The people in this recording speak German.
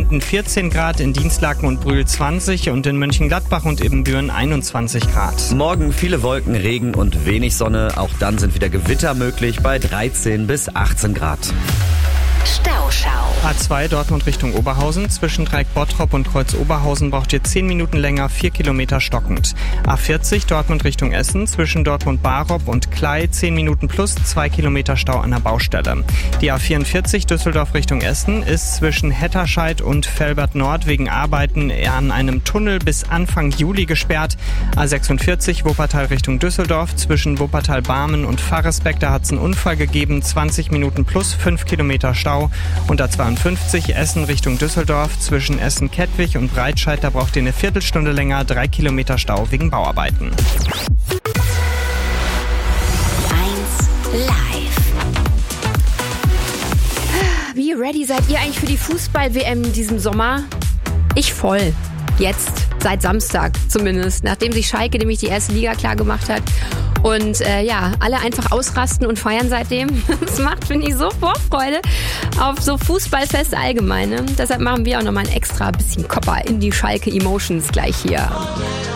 Minden 14 Grad, in Dinslaken und Brühl 20 und in Mönchengladbach und Ibbenbüren 21 Grad. Morgen viele Wolken, Regen und wenig Sonne. Auch dann sind wieder Gewitter möglich bei 13 bis 18 Grad. Stauschau. A2 Dortmund Richtung Oberhausen. Zwischen Dreieck-Bottrop und Kreuz-Oberhausen braucht ihr 10 Minuten länger, 4 Kilometer stockend. A40 Dortmund Richtung Essen. Zwischen Dortmund-Barop und Klei 10 Minuten plus 2 Kilometer Stau an der Baustelle. Die A44 Düsseldorf Richtung Essen ist zwischen Hetterscheid und Velbert Nord wegen Arbeiten an einem Tunnel bis Anfang Juli gesperrt. A46 Wuppertal Richtung Düsseldorf. Zwischen Wuppertal-Barmen und Varresbeck, da hat es einen Unfall gegeben. 20 Minuten plus 5 Kilometer Stau. Und A52 Essen Richtung Düsseldorf. Zwischen Essen-Kettwig und Breitscheid, da braucht ihr eine Viertelstunde länger, 3 Kilometer Stau wegen Bauarbeiten. 1 Live. Wie ready seid ihr eigentlich für die Fußball-WM in diesem Sommer? Ich voll. Jetzt, seit Samstag zumindest, nachdem sich Schalke nämlich die erste Liga klar gemacht hat. Und alle einfach ausrasten und feiern seitdem. Das macht, finde ich, so Vorfreude auf so Fußballfeste allgemein. Ne? Deshalb machen wir auch nochmal ein extra bisschen Kopper in die Schalke Emotions gleich hier.